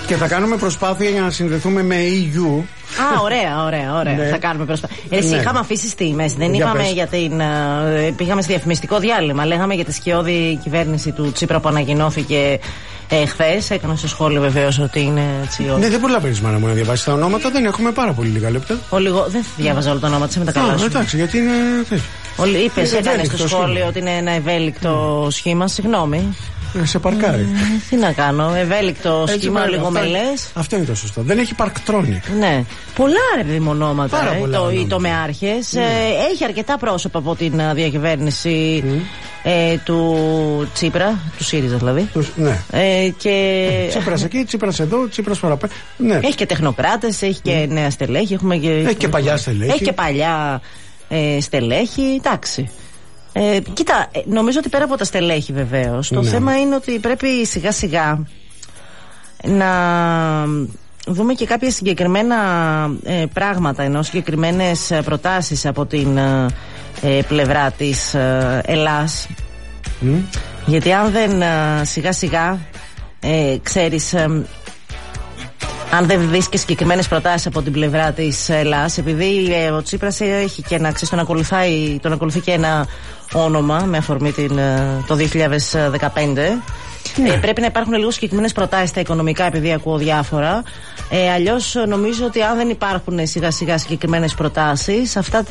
Και θα κάνουμε προσπάθεια για να συνδεθούμε με EU. Α, ωραία. Ναι. Θα κάνουμε προσπάθεια. Ναι. Είχαμε αφήσει στη μέση. Δεν είπαμε για την. Πήγαμε σε διαφημιστικό διάλειμμα. Λέγαμε για τη σκιώδη κυβέρνηση του Τσίπρα που ανακοινώθηκε χθες. Έκανα στο σχόλιο βεβαίως ότι είναι έτσι. Ναι, δεν προλαβαίνεις μάνα μου να διαβάσεις τα ονόματα. Δεν έχουμε πάρα πολύ λίγα λεπτά. Δεν διάβαζα όλα τα ονόματα. Με τα καλά σου. Εντάξει, γιατί είναι. Είπες, έκανε στο σχόλιο ότι είναι ένα ευέλικτο σχήμα. Συγγνώμη. Σε παρκάρει. Τι να κάνω, ευέλικτο σχήμα, λίγο μελές. Αυτό είναι το σωστό. Δεν έχει Parktronic. Ναι. Πολλά ρε δημονόματα. Οι τομεάρχες. Έχει αρκετά πρόσωπα από την διακυβέρνηση του Τσίπρα, του ΣΥΡΙΖΑ δηλαδή. Ναι. Τσίπρας εκεί, Τσίπρας εδώ, Τσίπρας παραπέρα. Ναι. Έχει και τεχνοκράτες, έχει και νέα στελέχη. Έχει και παλιά στελέχη. Έχει και παλιά στελέχη. Εντάξει. Κοίτα, νομίζω ότι πέρα από τα στελέχη βεβαίως, το θέμα είναι ότι πρέπει σιγά σιγά να δούμε και κάποια συγκεκριμένα πράγματα, ενώ συγκεκριμένες προτάσεις από την πλευρά της Ελλάς. Γιατί αν δεν σιγά σιγά ξέρεις, αν δεν δεις και συγκεκριμένες προτάσεις από την πλευρά της Ελλάς, επειδή ο Τσίπρας έχει και τον ακολουθεί και ένα όνομα με αφορμή το 2015, πρέπει να υπάρχουν λίγο συγκεκριμένες προτάσεις στα οικονομικά, επειδή ακούω διάφορα. Αλλιώς νομίζω ότι αν δεν υπάρχουν σιγά σιγά συγκεκριμένες προτάσεις, αυτά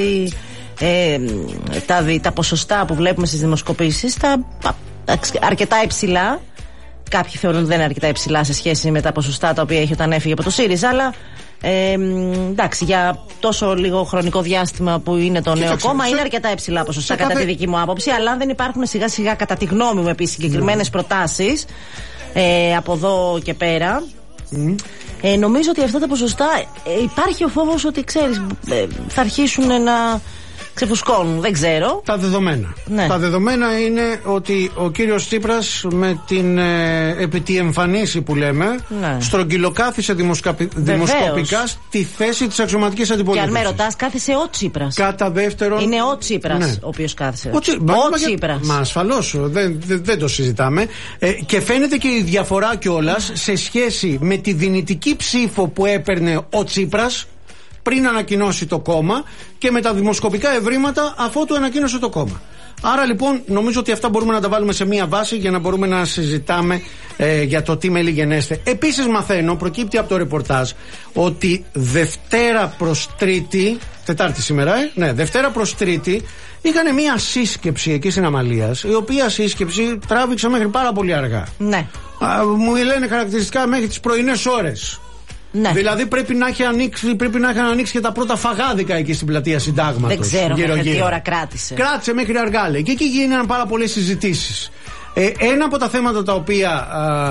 τα ποσοστά που βλέπουμε στις δημοσκοπήσεις, αρκετά υψηλά. Κάποιοι θεωρούν ότι δεν είναι αρκετά υψηλά σε σχέση με τα ποσοστά τα οποία έχει όταν έφυγε από το ΣΥΡΙΖΑ, αλλά εντάξει, για τόσο λίγο χρονικό διάστημα που είναι το νέο κόμμα, είναι αρκετά υψηλά ποσοστά κατά τη δική μου άποψη. Αλλά αν δεν υπάρχουν σιγά σιγά, κατά τη γνώμη μου, επίσης συγκεκριμένες προτάσεις από εδώ και πέρα, νομίζω ότι αυτά τα ποσοστά υπάρχει ο φόβος ότι ξέρεις, θα αρχίσουν να ξεφουσκώνουν, δεν ξέρω. Τα δεδομένα. Ναι. Τα δεδομένα είναι ότι ο κύριος Τσίπρας με την επί τη εμφανίση που λέμε, στρογγυλοκάθισε δημοσκοπικά στη θέση της αξιωματικής αντιπολίτευσης. Και αν με ρωτάς, κάθισε ο Τσίπρας. Κατά δεύτερον. Είναι ο Τσίπρας ο οποίος κάθισε. Ο Τσίπρας. Μα ασφαλώς, δεν το συζητάμε. Και φαίνεται και η διαφορά κιόλας σε σχέση με τη δυνητική ψήφο που έπαιρνε ο Τσίπρας πριν ανακοινώσει το κόμμα και με τα δημοσκοπικά ευρήματα αφότου ανακοίνωσε το κόμμα. Άρα λοιπόν νομίζω ότι αυτά μπορούμε να τα βάλουμε σε μία βάση για να μπορούμε να συζητάμε για το τι μέλη γενέστε. Επίσης μαθαίνω, προκύπτει από το ρεπορτάζ, ότι Δευτέρα προς Τρίτη, Τετάρτη σήμερα, Δευτέρα προς Τρίτη, είχαν μία σύσκεψη εκεί στην Αμαλίας, η οποία σύσκεψη τράβηξε μέχρι πάρα πολύ αργά. Ναι. Μου λένε χαρακτηριστικά μέχρι τις πρωινές ώρες. Ναι. Δηλαδή πρέπει να είχαν ανοίξει και τα πρώτα φαγάδικα εκεί στην πλατεία Συντάγματος. Δεν ξέρω μέχρι τι ώρα κράτησε. Κράτησε μέχρι αργά, λέει. Και εκεί γίνανε πάρα πολλές συζητήσεις. Ένα από τα θέματα τα οποία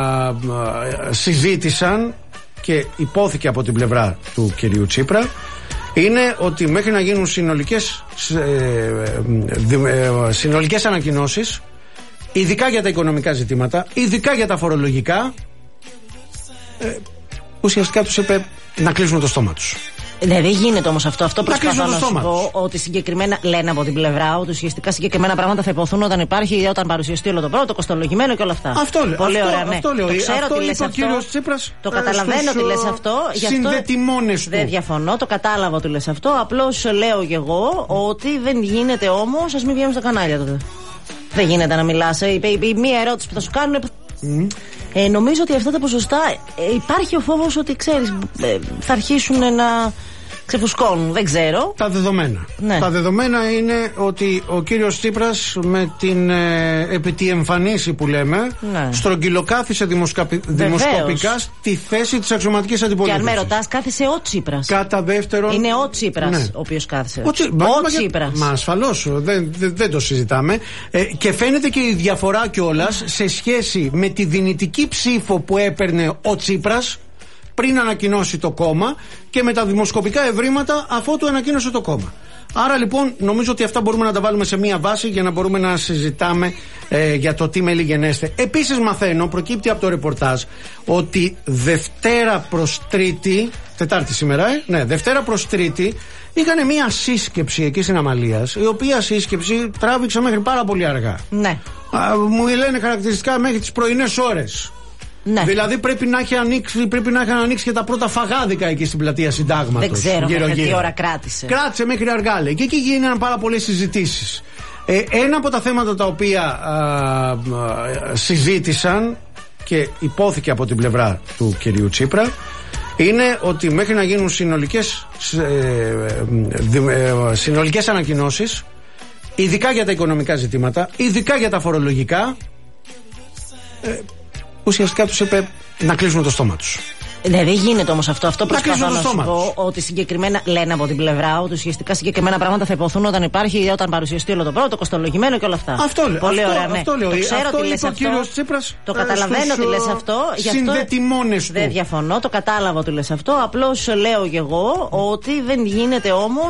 συζήτησαν και υπόθηκε από την πλευρά του κυρίου Τσίπρα είναι ότι μέχρι να γίνουν συνολικές ανακοινώσεις, ειδικά για τα οικονομικά ζητήματα, ειδικά για τα φορολογικά, ουσιαστικά τους είπε να κλείσουν το στόμα τους. Ναι, δεν γίνεται όμως αυτό. Αυτό προσπαθώ να σου πω, ότι συγκεκριμένα λένε από την πλευρά ότι ουσιαστικά συγκεκριμένα πράγματα θα υποθούν όταν παρουσιαστεί όλο το πρώτο, κοστολογημένο και όλα αυτά. Αυτό λέω. Πολύ ωραία, ναι. Αυτό λέω. Το ξέρω αυτό τι λες αυτό. Το καταλαβαίνω ότι λες αυτό. Συνδετημόνες του. Δεν διαφωνώ, το κατάλαβα ότι λες αυτό. Απλώς λέω και εγώ ότι δεν γίνεται όμως, ας μην βγαίνουν στα κανάλια τότε. Δεν γίνεται να μιλάς. Η μία ερώτηση που θα σου κάνουν. Νομίζω ότι αυτά τα ποσοστά υπάρχει ο φόβος ότι ξέρεις, θα αρχίσουν να ξεφουσκώνουν, δεν ξέρω. Τα δεδομένα. Ναι. Τα δεδομένα είναι ότι ο κύριος Τσίπρας με την επί τη εμφανίση που λέμε, στρογγυλοκάθισε δημοσκοπικά στη θέση της αξιωματικής αντιπολίτευσης. Και αν με ρωτάς, κάθισε ο Τσίπρας. Κατά δεύτερον. Είναι ο Τσίπρας ο οποίος κάθισε. Ο Τσίπρας. Μα ασφαλώς, δεν το συζητάμε. Και φαίνεται και η διαφορά κιόλας σε σχέση με τη δυνητική ψήφο που έπαιρνε ο Τσίπρας πριν ανακοινώσει το κόμμα και με τα δημοσκοπικά ευρήματα αφότου ανακοίνωσε το κόμμα. Άρα λοιπόν νομίζω ότι αυτά μπορούμε να τα βάλουμε σε μία βάση για να μπορούμε να συζητάμε για το τι μέλη γενέστε. Επίσης μαθαίνω, προκύπτει από το ρεπορτάζ, ότι Δευτέρα προς Τρίτη, Τετάρτη σήμερα, Δευτέρα προς Τρίτη, είχαν μία σύσκεψη εκεί στην Αμαλίας, η οποία σύσκεψη τράβηξε μέχρι πάρα πολύ αργά. Ναι. Μου λένε χαρακτηριστικά μέχρι τις πρωινές ώρες. Ναι. Δηλαδή πρέπει να έχει ανοίξει και τα πρώτα φαγάδικα εκεί στην πλατεία Συντάγματος. Δεν ξέρω τι ώρα κράτησε. Κράτησε μέχρι αργά, λέει. Και εκεί γίνανε πάρα πολλές συζητήσεις. Ένα από τα θέματα τα οποία συζήτησαν και υπόθηκε από την πλευρά του κυρίου Τσίπρα είναι ότι μέχρι να γίνουν συνολικές ανακοινώσεις, ειδικά για τα οικονομικά ζητήματα, ειδικά για τα φορολογικά, ουσιαστικά τους είπε να κλείσουν το στόμα τους. Ναι, δεν γίνεται όμως αυτό. Αυτό προσπαθώ να σου πω. Ότι συγκεκριμένα λένε από την πλευρά ότι ουσιαστικά συγκεκριμένα πράγματα θα υποθούν όταν παρουσιαστεί όλο το πρώτο, κοστολογημένο και όλα αυτά. Πολύ ωραία, ναι. Αυτό λέω. Το ξέρω τι λες αυτό. Τσίπρας, το καταλαβαίνω τι λες αυτό. Συνδετημόνες του. Δεν διαφωνώ, το κατάλαβα ότι λες αυτό. Απλώς λέω και εγώ ότι δεν γίνεται όμως